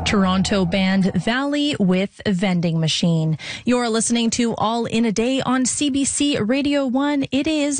Toronto band Valley with Vending Machine. You're listening to All in a Day on CBC Radio 1. It is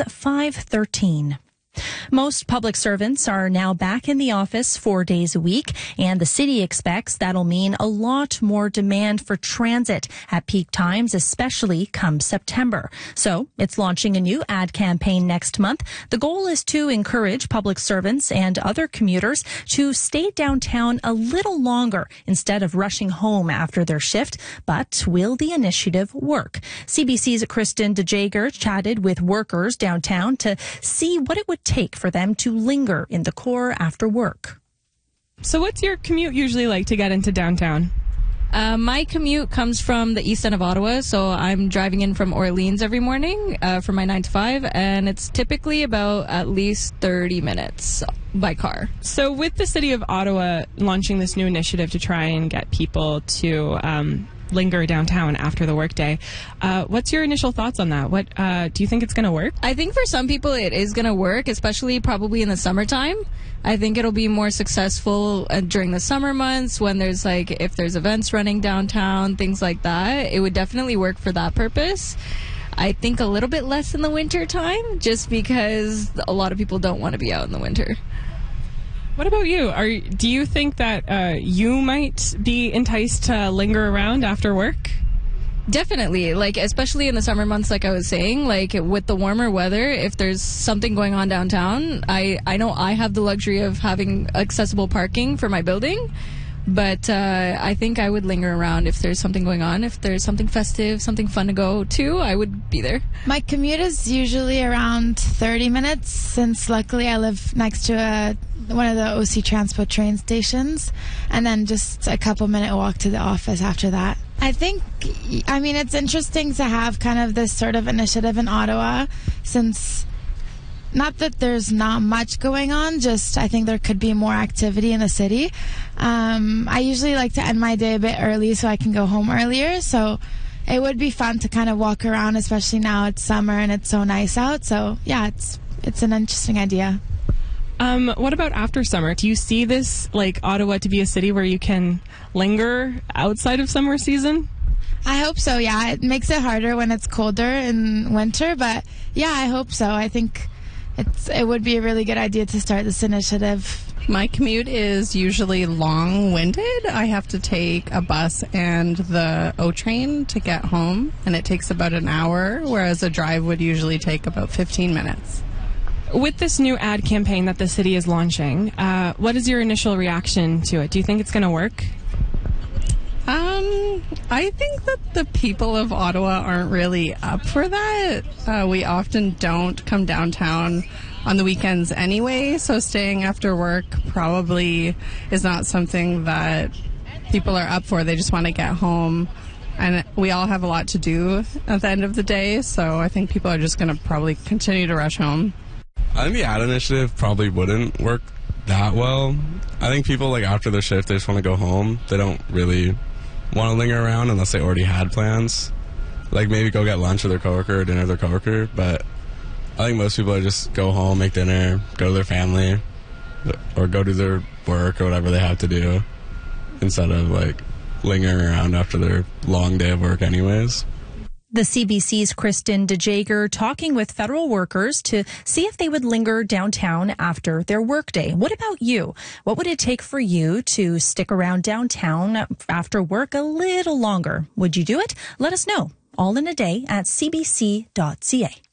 5:13. Most public servants are now back in the office 4 days a week, and the city expects that'll mean a lot more demand for transit at peak times, especially come September. So it's launching a new ad campaign next month. The goal is to encourage public servants and other commuters to stay downtown a little longer instead of rushing home after their shift. But will the initiative work? CBC's Kristen DeJager chatted with workers downtown to see what it would take for them to linger in the core after work. So what's your commute usually like to get into downtown? My commute comes from the east end of Ottawa, so I'm driving in from Orleans every morning for my 9 to 5, and it's typically about at least 30 minutes by car. So with the city of Ottawa launching this new initiative to try and get people to linger downtown after the workday, what's your initial thoughts on that? What do you think it's going to work? I think for some people it is going to work, especially probably in the summertime. I think it'll be more successful during the summer months when there's if there's events running downtown, things like that. It would definitely work for that purpose. I think a little bit less in the winter time, just because a lot of people don't want to be out in the winter. What about you? Do you think that you might be enticed to linger around after work? Definitely, especially in the summer months, like I was saying, with the warmer weather, if there's something going on downtown, I know I have the luxury of having accessible parking for my building, but I think I would linger around if there's something going on. If there's something festive, something fun to go to, I would be there. My commute is usually around 30 minutes, since luckily I live next to one of the OC Transpo train stations, and then just a couple-minute walk to the office after that. It's interesting to have kind of this sort of initiative in Ottawa, since not that there's not much going on, just I think there could be more activity in the city. I usually like to end my day a bit early so I can go home earlier, so it would be fun to kind of walk around, especially now it's summer and it's so nice out. So yeah, it's an interesting idea. What about after summer? Do you see this, Ottawa, to be a city where you can linger outside of summer season? I hope so, yeah. It makes it harder when it's colder in winter, but yeah, I hope so. I think it would be a really good idea to start this initiative. My commute is usually long-winded. I have to take a bus and the O train to get home, and it takes about an hour, whereas a drive would usually take about 15 minutes. With this new ad campaign that the city is launching, what is your initial reaction to it? Do you think it's going to work? I think that the people of Ottawa aren't really up for that. We often don't come downtown on the weekends anyway, so staying after work probably is not something that people are up for. They just want to get home, and we all have a lot to do at the end of the day, so I think people are just going to probably continue to rush home. I think the ad initiative probably wouldn't work that well. I think people, after their shift, they just want to go home. They don't really want to linger around unless they already had plans. Maybe go get lunch with their coworker or dinner with their coworker. But I think most people are just go home, make dinner, go to their family, or go do their work or whatever they have to do, instead of, lingering around after their long day of work anyways. The CBC's Kristen DeJager talking with federal workers to see if they would linger downtown after their workday. What about you? What would it take for you to stick around downtown after work a little longer? Would you do it? Let us know. All in a Day at cbc.ca.